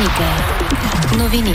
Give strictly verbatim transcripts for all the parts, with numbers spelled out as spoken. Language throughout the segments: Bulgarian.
Вероника. Новини.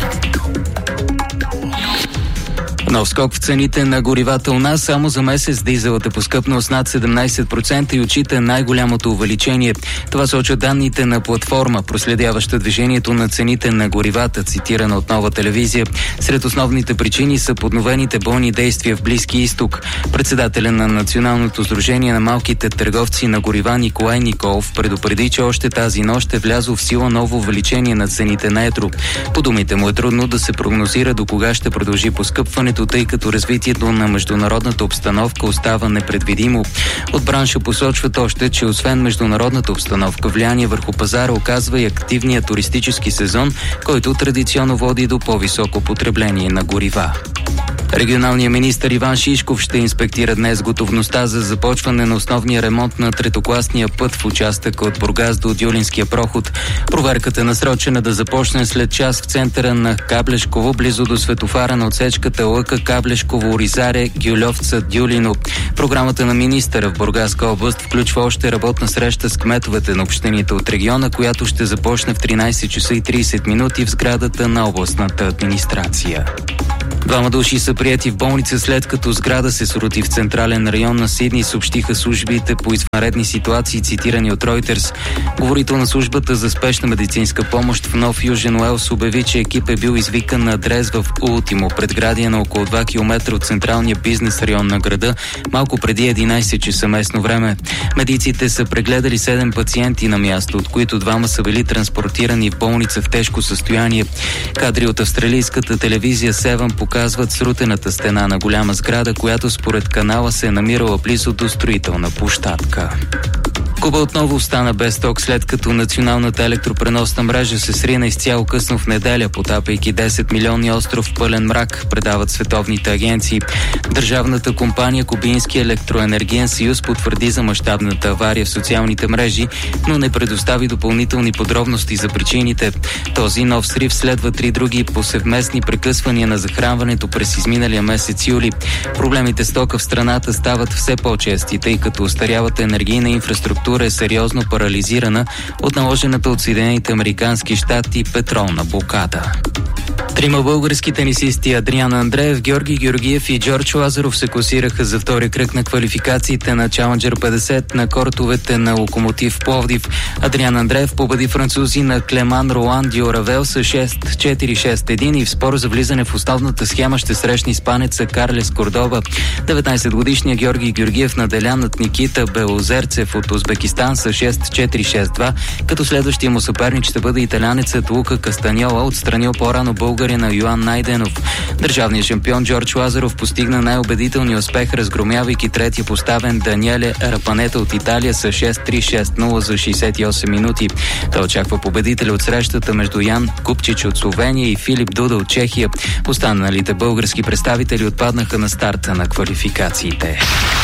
Нов скок в цените на горивата у нас. Само за месец дизелът е поскъпнал с над седемнайсет процента и отчита най-голямото увеличение. Това сочат данните на платформа, проследяваща движението на цените на горивата, цитирана от Нова телевизия. Сред основните причини са подновените бойни действия в Близки изток. Председателя на Националното сдружение на малките търговци на горива Николай Николов предупреди, че още тази нощ е влязло в сила ново увеличение на цените на едро. По думите му е трудно да се прогнозира до кога ще продължи поскъпването, тъй като развитието на международната обстановка остава непредвидимо. От бранша посочват още, че освен международната обстановка, влияние върху пазара оказва и активния туристически сезон, който традиционно води до по-високо потребление на горива. Регионалният министър Иван Шишков ще инспектира днес готовността за започване на основния ремонт на третокласния път в участъка от Бургас до Дюлинския проход. Проверката е насрочена да започне след час в центъра на Каблешково, близо до светофара на отсечката Лъка Каблешково, Оризаре, Гюльовца, Дюлино. Програмата на министъра в Бургаска област включва още работна среща с кметовете на общините от региона, която ще започне в тринайсет часа и трийсет минути в сградата на областната администрация. Двама души са приети в болница, след като сграда се срути в централен район на Сидни, съобщиха службите по извънредни ситуации, цитирани от Reuters. Говорител на службата за спешна медицинска помощ в Нов Южен Уелс обяви, че екип е бил извикан на адрес в Ултимо, предградие на около два километра от централния бизнес район на града, малко преди единайсет часа местно време. Медиците са прегледали седем пациенти на място, от които двама са били транспортирани в болница в тежко състояние. Кадри от австралийската телевизия Севън показват срутената стена на голяма сграда, която според канала се е намирала близо до строителна площадка. Куба отново остана без ток, след като националната електропреносна мрежа се срина изцяло късно в неделя, потапайки десет милиони остров в пълен мрак, предават световните агенции. Държавната компания Кубински електроенергиен съюз потвърди за мащабната авария в социалните мрежи, но не предостави допълнителни подробности за причините. Този нов срив следва три други повсеместни прекъсвания на захранването през изминалия месец юли. Проблемите с тока в страната стават все по-чести, тъй като устарялата енергийна инфраструктура е сериозно парализирана от наложената от Съединените американски щати петролна блокада. Трима български тенисисти Адриан Андреев, Георги Георгиев и Джордж Лазаров се класираха за втори кръг на квалификациите на Чаленджър петдесет на кортовете на Локомотив Пловдив. Адриан Андреев победи французи на Клеман Ролан Дюравел с шест четири шест един и в спор за влизане в основната схема ще срещне испанеца Карлес Кордоба. деветнайсетгодишният Георги Георгиев наделя над Никита Белозерцев от Узбекистан с шест четири шест два, като следващия му съперник ще бъде италянецът Лука Кастаньола, отстранил по-рано българина Йоан Найденов. Държавният шампион Джордж Лазаров постигна най-убедителния успех, разгромявайки третия поставен Даниеле Рапанета от Италия с шест три шест нула за шейсет и осем минути. Той очаква победителя от срещата между Ян Купчич от Словения и Филип Дуда от Чехия. Останалите български представители отпаднаха на старта на квалификациите.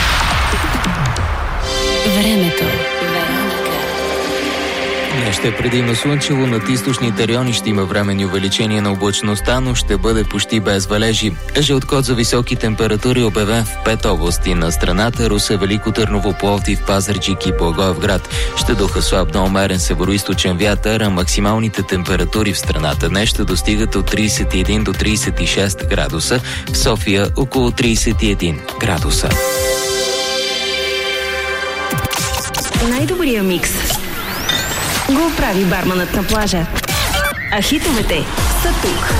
Времето. Днес ще е предимно слънчево, над източните райони ще има временни увеличения на облачността, но ще бъде почти без валежи. Жълт код за високи температури обявен в пет области на страната: Русе, Велико Търново, Пловдив, Пазарджик и Благоевград. Ще духа слаб на умерен североизточен вятър, а максималните температури в страната днес ще достигат от трийсет и един до трийсет и шест градуса, в София около трийсет и един градуса. Най-добрия микс го прави барманът на плажа. А хитовете са тук.